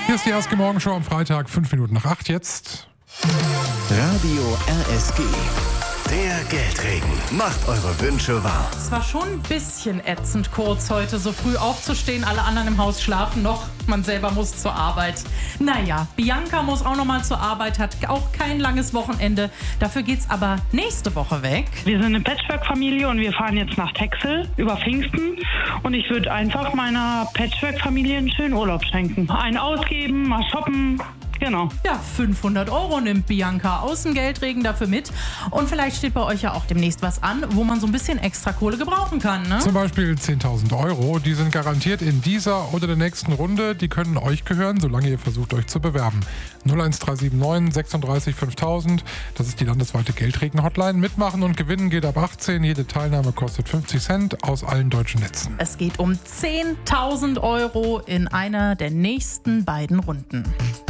Hier ist die erste Morgenshow am Freitag, 5 Minuten nach 8 jetzt. Radio RSG. Der Geldregen. Macht eure Wünsche wahr. Es war schon ein bisschen ätzend kurz heute, so früh aufzustehen, alle anderen im Haus schlafen noch, man selber muss zur Arbeit. Naja, Bianca muss auch noch mal zur Arbeit, hat auch kein langes Wochenende. Dafür geht's aber nächste Woche weg. Wir sind eine Patchwork-Familie und wir fahren jetzt nach Texel über Pfingsten. Und ich würde einfach meiner Patchwork-Familie einen schönen Urlaub schenken. Einen ausgeben, mal shoppen. Genau. Ja, 500 € nimmt Bianca aus dem Geldregen dafür mit. Und vielleicht steht bei euch ja auch demnächst was an, wo man so ein bisschen extra Kohle gebrauchen kann, ne? Zum Beispiel 10.000 €. Die sind garantiert in dieser oder der nächsten Runde. Die können euch gehören, solange ihr versucht, euch zu bewerben. 01379 36 5000. Das ist die landesweite Geldregen-Hotline. Mitmachen und gewinnen geht ab 18. Jede Teilnahme kostet 50 Cent aus allen deutschen Netzen. Es geht um 10.000 € in einer der nächsten beiden Runden.